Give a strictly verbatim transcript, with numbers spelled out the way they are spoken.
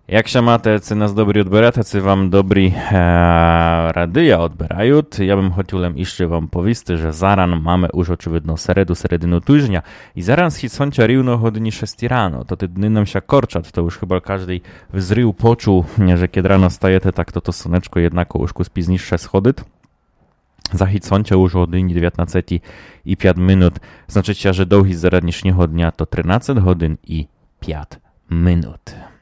Як ще матеці нас добрі odbирataci вам добрі е, радия odbирають. Я бим хотів іще вам повісти, що зараз mamy już очевидно середу, середину тижня. І зараз хід сонця рівно годині шостій рано. To te dny nam się korczat, to już chyba każdy wzrył poczuł, że kiedy rano stajecie, tak to to słoneczko jednak już późniejsze schodzi. Zachід сонця już o godzinie dziewiętnastej i pięć minut. Znaczy, że długi z dnішнього dnia to trzynaście godzin i pięć minut.